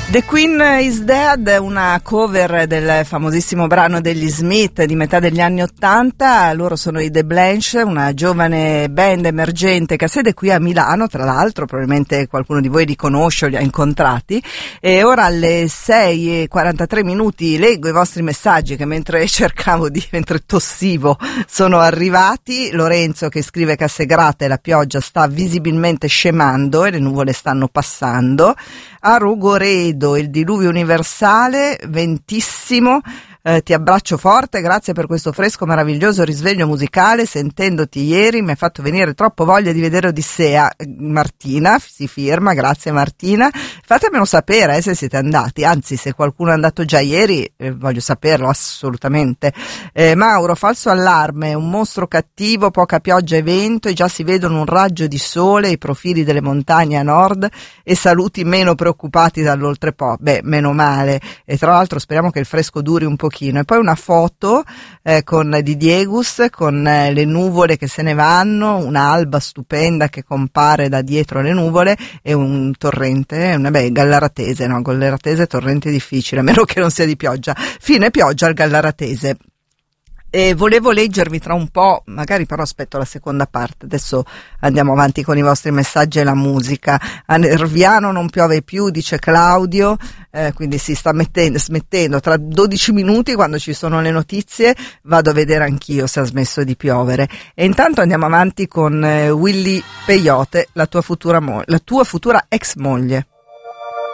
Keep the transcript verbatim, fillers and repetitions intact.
The Queen is Dead, una cover del famosissimo brano degli Smith di metà degli anni Ottanta. Loro sono i The Blanche, una giovane band emergente che ha sede qui a Milano, tra l'altro probabilmente qualcuno di voi li conosce o li ha incontrati. E ora alle sei e quarantatré minuti leggo i vostri messaggi che mentre cercavo di, mentre tossivo sono arrivati. Lorenzo che scrive che a Segrate la pioggia sta visibilmente scemando e le nuvole stanno passando. A Rogoredo il diluvio universale, ventissimo. Eh, ti abbraccio forte, grazie per questo fresco meraviglioso risveglio musicale. Sentendoti ieri mi ha fatto venire troppo voglia di vedere Odissea. Martina si firma, grazie Martina. Fatemelo sapere eh, se siete andati, anzi se qualcuno è andato già ieri eh, voglio saperlo assolutamente. eh, Mauro, falso allarme, un mostro cattivo, poca pioggia e vento e già si vedono un raggio di sole, i profili delle montagne a nord e saluti meno preoccupati dall'oltrepo. Beh, meno male, e tra l'altro speriamo che il fresco duri un po'. E poi una foto eh, con di Diegus con eh, le nuvole che se ne vanno, un'alba stupenda che compare da dietro le nuvole e un torrente, una beh, Gallaratese, no, Gallaratese torrente difficile, a meno che non sia di pioggia. Fine pioggia al Gallaratese. E volevo leggervi tra un po', magari però aspetto la seconda parte, adesso andiamo avanti con i vostri messaggi e la musica. A Nerviano non piove più, dice Claudio, eh, quindi si sta mettendo, smettendo, tra dodici minuti quando ci sono le notizie vado a vedere anch'io se ha smesso di piovere. E intanto andiamo avanti con eh, Willy Peyote, la tua futura mo- la tua futura ex moglie.